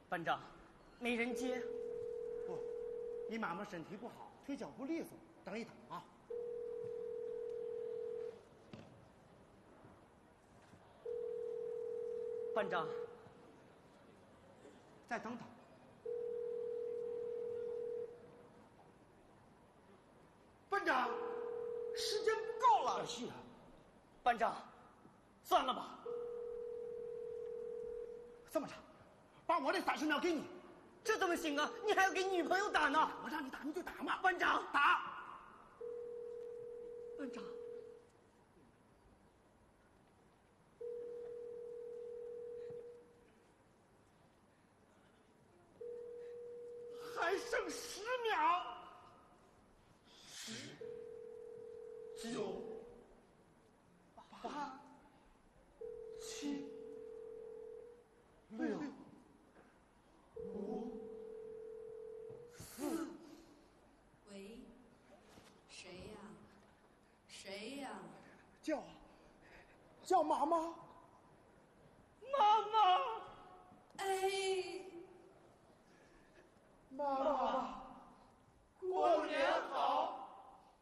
班长，没人接。 不，你妈妈身体不好，腿脚不利索，等一等啊。 班长， 再等等。班长，时间不够了。是啊， 班长，算了吧。 这么着，把我的30秒给你。 这怎么行啊？你还要给女朋友打呢。 我让你打你就打嘛。 班长， 打。 班长。 还剩10秒。10、9、8、7、6、5、4。 喂，谁呀？谁呀？ 叫妈妈。 妈妈。 哎。